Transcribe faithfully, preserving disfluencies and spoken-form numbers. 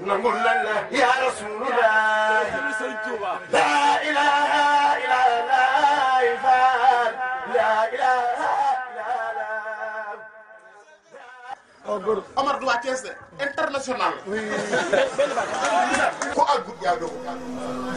nangul nañ la ya rasulullah la ilaha illa allah la ilaha illa allah Omar du waa Thiès international ku àggut yaa dogo